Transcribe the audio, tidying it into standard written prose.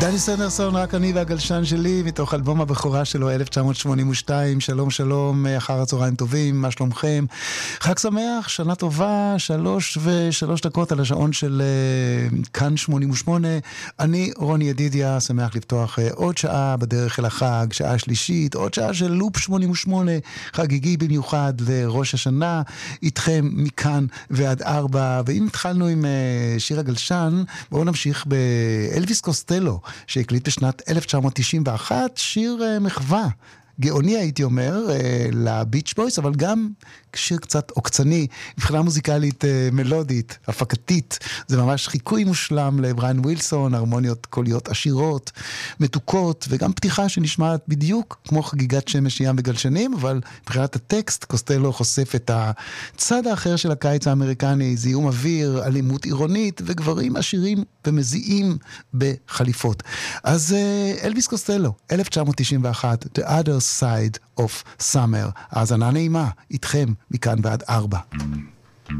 דני סנדרסון, רק אני והגלשן שלי, מתוך אלבום הבכורה שלו 1982. שלום שלום, אחר הצהריים טובים, מה שלומכם? חג שמח, שנה טובה, 3:03 על השעון של כאן 88. אני רוני ידידיה, שמח לפתוח עוד שעה בדרך אל החג, שעה שלישית, עוד שעה של לופ 88, חגיגי במיוחד לראש השנה, איתכם מכאן ועד 4. ואם התחלנו עם שיר הגלשן, בואו נמשיך באלוויס קוסטלו, שהקליט בשנת 1991, שיר מחווה, גאוני הייתי אומר, לביץ' בויס, אבל גם שיר קצת עוקצני, מבחינה מוזיקלית מלודית, הפקתית, זה ממש חיקוי מושלם לבריין ווילסון, הרמוניות קוליות עשירות, מתוקות, וגם פתיחה שנשמעת בדיוק כמו חגיגת שמש ים בגלשנים, אבל מבחינת הטקסט, קוסטלו חושף את הצד האחר של הקיץ האמריקני, זיהום אוויר, אלימות עירונית, וגברים עשירים ומזיעים בחליפות. אז אלוויס קוסטלו, 1991, The Other Side of Summer. האזנה נעימה, איתכם מכאן ועד 4.